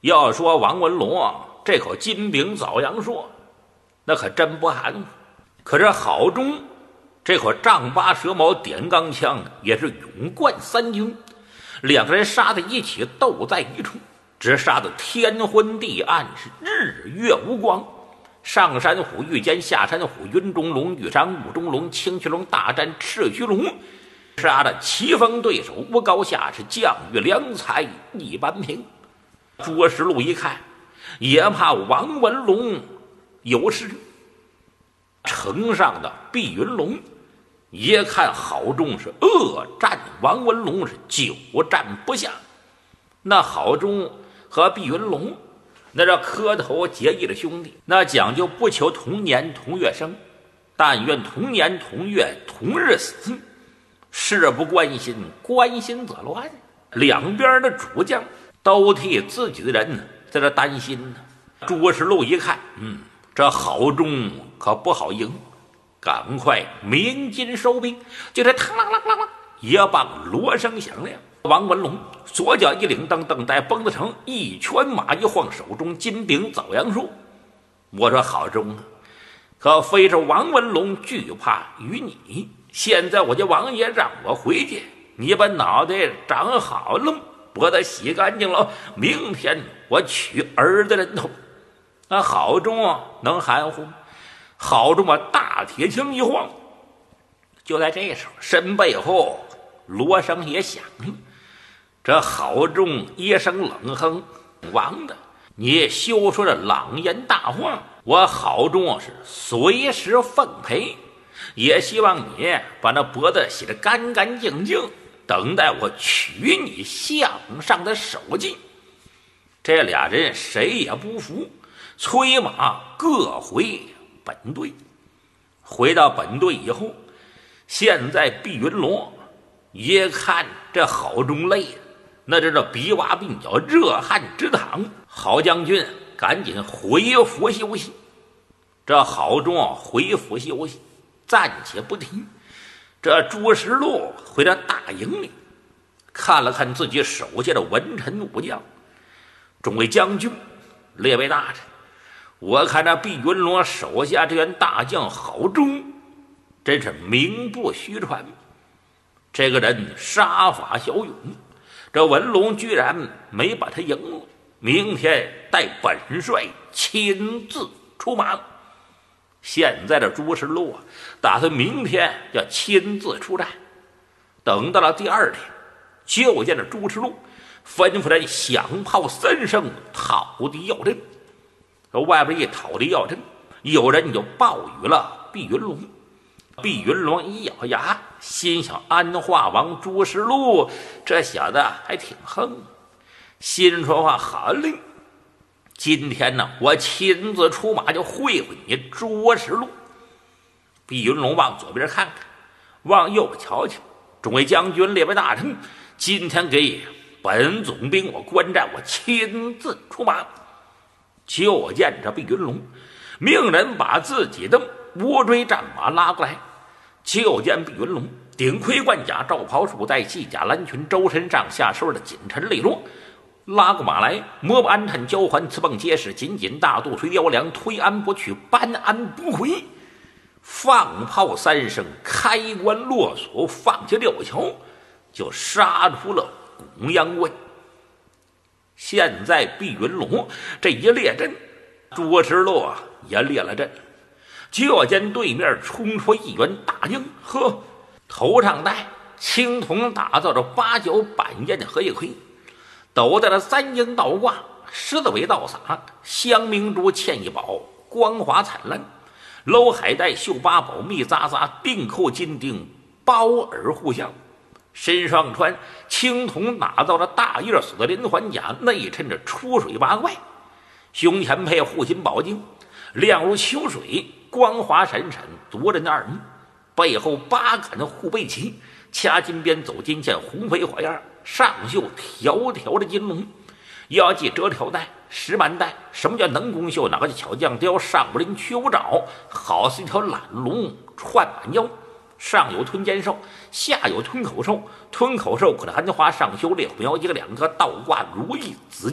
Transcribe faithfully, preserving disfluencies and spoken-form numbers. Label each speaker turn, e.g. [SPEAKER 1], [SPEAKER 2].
[SPEAKER 1] 要说王文龙啊，这口金饼枣阳说，那可真不含糊。可是郝忠这口丈八蛇矛点钢枪也是勇冠三军，两个人杀在一起，斗在一处，只杀得天昏地暗，是日月无光。上山虎遇见下山虎，云中龙遇上雾中龙，青须龙大战赤须龙，杀得棋逢对手无高下，是将遇良才一般平。卓实禄一看，也怕王文龙有事。城上的碧云龙也看郝忠是恶战王文龙，是久战不下。那郝忠和碧云龙那是磕头结义的兄弟，那讲究不求同年同月生，但愿同年同月同日死。事不关心，关心则乱。两边的主将都替自己的人在这担心呢。朱实禄一看，嗯，这郝忠可不好赢，赶快鸣金收兵，就这嘡啷啷啷啷，也棒锣声响亮。王文龙左脚一领，噔噔在崩子城，一拳马一晃，手中金柄枣阳树。我说郝忠啊，可非是王文龙惧怕于你，现在我家王爷让我回去，你把脑袋长好了，脖子洗干净了，明天我取儿子人头。那郝忠啊能含糊吗？郝忠啊大铁枪一晃，就在这时候，身背后锣声也响了。这郝忠一声冷哼：“王的，你休说这朗言大话，我郝忠是随时奉陪，也希望你把那脖子洗得干干净净，等待我取你项上的首级。”这俩人谁也不服，催马各回本队。回到本队以后，现在碧云龙一看这郝忠累了，那这这鼻洼鬓角，热汗直淌。郝将军赶紧回府休息。这郝忠啊回府休息，暂且不提。这朱实禄回到大营里，看了看自己手下的文臣武将，众位将军、列位大臣，我看这碧云龙手下这员大将郝忠，真是名不虚传。这个人杀法骁勇，这文龙居然没把他赢了。明天带本帅亲自出马。现在的朱实禄啊，打算明天要亲自出战。等到了第二天，就见着朱实禄吩咐人响炮三声，讨敌要阵。外边一讨敌要阵，有人就报与了碧云龙。碧云龙一咬牙，心想安化王朱实禄这小子还挺横，心说话好嘞，今天呢我亲自出马就会会你朱实禄。碧云龙往左边看看，往右边瞧瞧，众位将军、列位大臣，今天给本总兵我观战，我亲自出马。就见着碧云龙命人把自己的乌骓战马拉过来，就见碧云龙顶盔贯甲，罩袍束带，系甲蓝裙，周身上下收的锦尘利落，拉过马来，摸不安趁交环，刺蹦结实，紧紧大肚垂雕梁，推安不去，搬安不回。放炮三声，开关落锁，放下吊桥，就杀出了拱阳关。现在碧云龙这一列阵，朱实禄啊也列了阵。就见对面冲出一员大英，呵，头上戴青铜打造着八角板砚的荷叶盔，斗在了三英倒挂，狮子尾倒洒，香明珠嵌一宝，光华灿烂，搂海带绣八宝，密匝匝，钉扣金钉，包耳互相。身上穿青铜打造的大叶锁的连环甲，内衬着出水八怪，胸前配护心宝镜，亮如秋水，光华闪闪，夺人的耳目。背后八杆的护背旗，掐金边走金线，红飞火焰，上绣条条的金龙，腰系折条带，石板带。什么叫能弓绣？哪个叫巧匠雕？上不灵缺不着，好似一条懒龙串满腰。上有吞肩兽，下有吞口兽，吞口兽可的含花，上修烈虎腰，一个两个倒挂如意紫